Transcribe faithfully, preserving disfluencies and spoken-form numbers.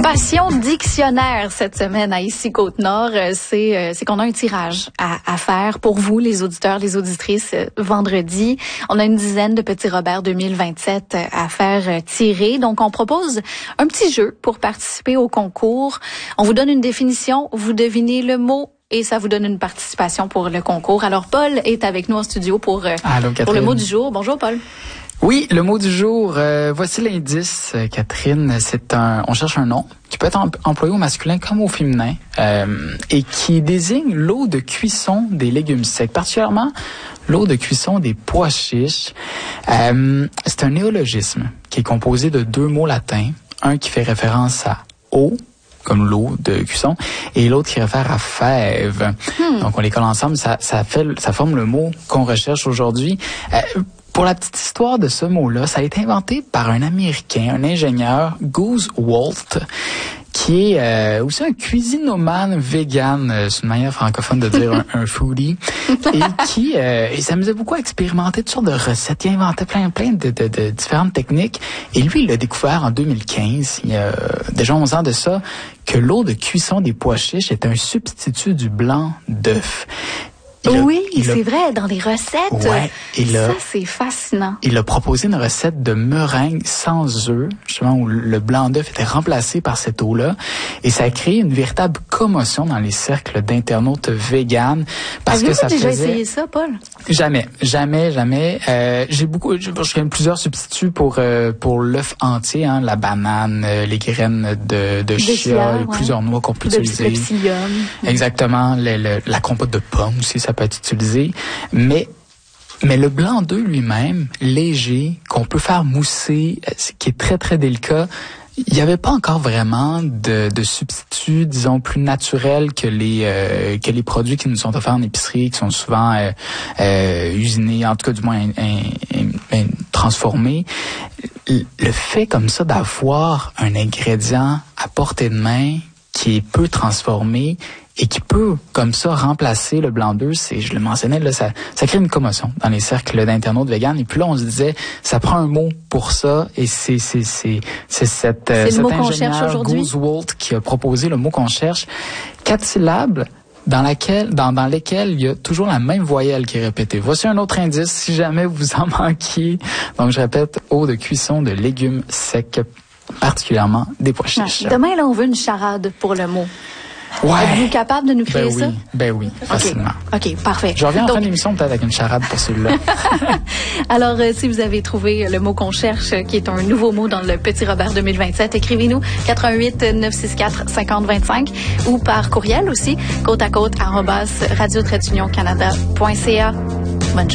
Passion dictionnaire cette semaine à Ici Côte-Nord, c'est c'est qu'on a un tirage à, à faire pour vous, les auditeurs, les auditrices, vendredi. On a une dizaine de petits Robert deux mille vingt-sept à faire tirer. Donc, on propose un petit jeu pour participer au concours. On vous donne une définition, vous devinez le mot et ça vous donne une participation pour le concours. Alors, Paul est avec nous en studio pour, Allô, pour le mot du jour. Bonjour, Paul. Oui, le mot du jour, euh, voici l'indice, euh, Catherine. C'est un, on cherche un nom qui peut être em- employé au masculin comme au féminin euh, et qui désigne l'eau de cuisson des légumes secs, particulièrement l'eau de cuisson des pois chiches. Euh, c'est un néologisme qui est composé de deux mots latins, un qui fait référence à eau, comme l'eau de cuisson, et l'autre qui réfère à fève. Hmm. Donc, on les colle ensemble, ça, ça fait, ça forme le mot qu'on recherche aujourd'hui. Euh, Pour la petite histoire de ce mot-là, ça a été inventé par un Américain, un ingénieur, Goose Walt, qui est euh, aussi un cuisinomane vegan, euh, c'est une manière francophone de dire un, un foodie, et qui euh, il s'amusait beaucoup à expérimenter toutes sortes de recettes. Il inventait plein, plein de, de, de différentes techniques. Et lui, il l'a découvert en deux mille quinze, il y a déjà onze ans de ça, que l'eau de cuisson des pois chiches est un substitut du blanc d'œuf. A, oui, c'est vrai, dans les recettes. Ouais, il a, ça, c'est fascinant. Il a proposé une recette de meringue sans œufs, justement, où le blanc d'œuf était remplacé par cette eau-là. Et ça a créé une véritable commotion dans les cercles d'internautes véganes. Parce Avez-vous que ça déjà faisait... essayé ça, Paul? Jamais, jamais, jamais. Euh, j'ai beaucoup, je, je connais plusieurs substituts pour euh, pour l'œuf entier, hein, la banane, euh, les graines de, de chia, chia ouais. plusieurs noix qu'on peut de utiliser. Psyllium. Exactement, le, le, la compote de pommes aussi, ça peut être utilisé. Mais mais le blanc d'œuf lui-même, léger, qu'on peut faire mousser, qui est très très délicat. Il n'y avait pas encore vraiment de, de substituts, disons, plus naturels que les euh, que les produits qui nous sont offerts en épicerie, qui sont souvent euh, euh, usinés, en tout cas du moins in, in, in, in, transformés. Le fait comme ça d'avoir un ingrédient à portée de main qui est peu transformé et qui peut, comme ça, remplacer le blanc d'œuf, c'est, je le mentionnais, là, ça, ça crée une commotion dans les cercles d'internautes véganes. Et puis là, on se disait, ça prend un mot pour ça, et c'est, c'est, c'est, c'est cette, c'est cet le mot qu'on cherche ingénieur Goose Walt qui a proposé le mot qu'on cherche. Quatre syllabes dans laquelle, dans, dans lesquelles il y a toujours la même voyelle qui est répétée. Voici un autre indice, si jamais vous en manquiez. Donc, je répète, eau de cuisson de légumes secs, particulièrement des pois chiches. Ouais. Demain, là, on veut une charade pour le mot. Ouais. Êtes-vous capable de nous créer ben oui, ça? Ben oui, facilement. OK, OK, parfait. Je reviens en Donc... fin d'émission peut-être avec une charade pour celui-là. Alors, euh, si vous avez trouvé le mot qu'on cherche, qui est un nouveau mot dans le Petit Robert deux mille vingt-sept, écrivez-nous quatre un huit neuf six quatre cinq zéro deux cinq ou par courriel aussi, côte à côte arobase radio trait d'union canada point c a.